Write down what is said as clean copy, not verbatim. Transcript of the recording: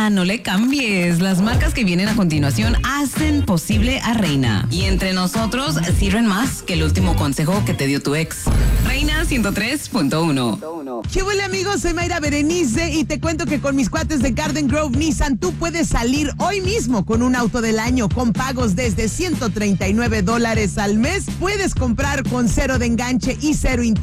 no le cambies. Las marcas que vienen a continuación hacen posible a Reina. Y entre nosotros sirven más que el último consejo que te dio tu ex. Reina 103.1. ¿Qué huele, amigos? Soy Mayra Berenice y te cuento que con mis cuates de Garden Grove Nissan tú puedes salir hoy mismo con un auto del año con pagos desde $139 al mes. Puedes comprar con cero de enganche y cero interés.